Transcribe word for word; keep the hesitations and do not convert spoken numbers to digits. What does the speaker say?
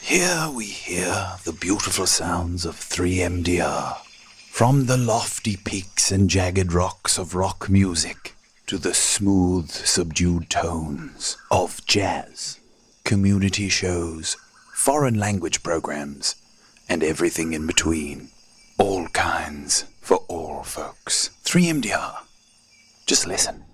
Here we hear the beautiful sounds of three M D R. From the lofty peaks and jagged rocks of rock music to the smooth, subdued tones of jazz, community shows, foreign language programs, and everything in between. All kinds for all folks. three M D R. Just listen.